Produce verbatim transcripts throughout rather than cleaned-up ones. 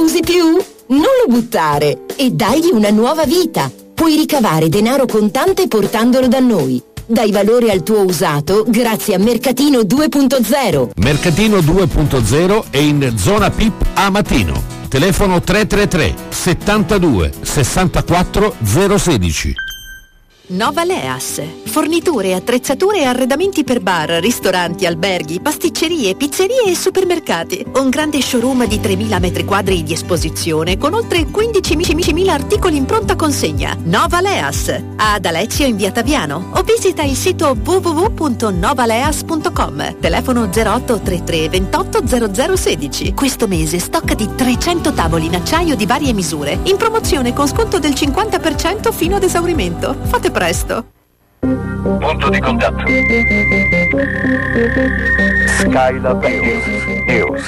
usi più? Non lo buttare e dagli una nuova vita. Puoi ricavare denaro contante portandolo da noi. Dai valore al tuo usato grazie a Mercatino due punto zero. Mercatino due punto zero è in zona P I P a Matino. Telefono tre tre tre settantadue sessantaquattro zero sedici. Nova Leas. Forniture, attrezzature e arredamenti per bar, ristoranti, alberghi, pasticcerie, pizzerie e supermercati. Un grande showroom di tremila metri quadri di esposizione con oltre quindicimila articoli in pronta consegna. Nova Leas. Ad Alezio in via Taviano o visita il sito w w w punto novaleas punto com. Telefono zero otto trentatré ventotto zero zero sedici. Questo mese stock di trecento tavoli in acciaio di varie misure. In promozione con sconto del cinquanta per cento fino ad esaurimento. Fate presto. Punto di contatto. Skylab News.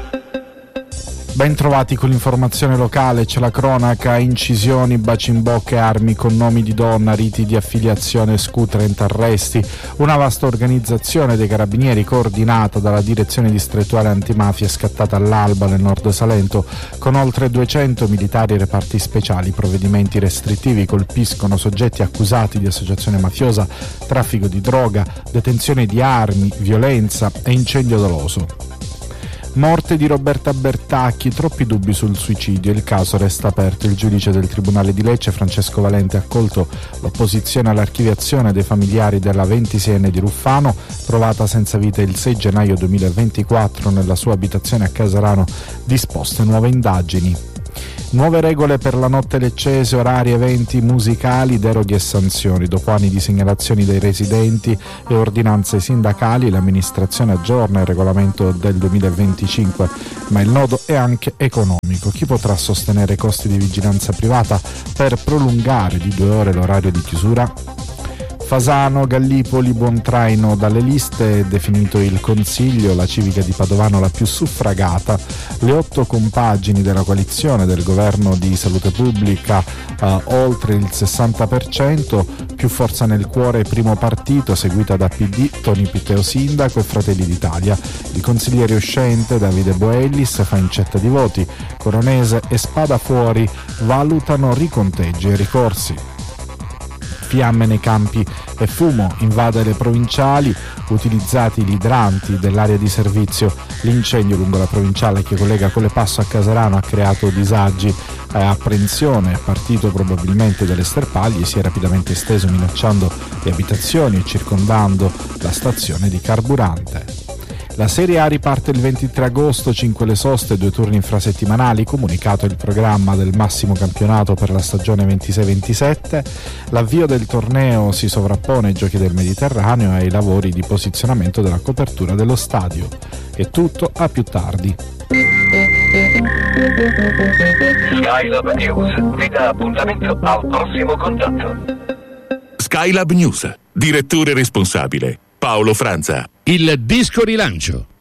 Ben trovati con l'informazione locale, c'è la cronaca, incisioni, baci in bocca e armi con nomi di donna, riti di affiliazione, S C U, trenta arresti, una vasta organizzazione dei carabinieri coordinata dalla direzione distrettuale antimafia scattata all'alba nel nord Salento, con oltre duecento militari e reparti speciali. Provvedimenti restrittivi colpiscono soggetti accusati di associazione mafiosa, traffico di droga, detenzione di armi, violenza e incendio doloso. Morte di Roberta Bertacchi, troppi dubbi sul suicidio, il caso resta aperto. Il giudice del Tribunale di Lecce, Francesco Valente, ha accolto l'opposizione all'archiviazione dei familiari della ventiseienne di Ruffano, trovata senza vita il sei gennaio duemilaventiquattro nella sua abitazione a Casarano, disposte nuove indagini. Nuove regole per la notte leccese, orari, eventi musicali, deroghe e sanzioni. Dopo anni di segnalazioni dei residenti e ordinanze sindacali, l'amministrazione aggiorna il regolamento del duemilaventicinque, ma il nodo è anche economico. Chi potrà sostenere costi di vigilanza privata per prolungare di due ore l'orario di chiusura? Fasano, Gallipoli, Buontraino dalle liste, è definito il Consiglio, la civica di Padovano la più suffragata, le otto compagini della coalizione del governo di salute pubblica eh, oltre il sessanta per cento, più forza nel cuore primo partito, seguita da P D, Toni Pitteo sindaco e Fratelli d'Italia. Il consigliere uscente Davide Boellis fa incetta di voti, Coronese e Spada Fuori valutano riconteggi e ricorsi. Fiamme nei campi e fumo, invade le provinciali, utilizzati gli idranti dell'area di servizio. L'incendio lungo la provinciale che collega Collepasso a Casarano ha creato disagi e apprensione, partito probabilmente dalle sterpaglie, si è rapidamente esteso minacciando le abitazioni e circondando la stazione di carburante. La Serie A riparte il ventitré agosto, cinque le soste, due turni infrasettimanali, comunicato il programma del massimo campionato per la stagione ventisei ventisette. L'avvio del torneo si sovrappone ai Giochi del Mediterraneo e ai lavori di posizionamento della copertura dello stadio. È tutto, a più tardi. Skylab News vi dà appuntamento al prossimo contatto. Skylab News, direttore responsabile Paolo Franza. Il disco rilancio.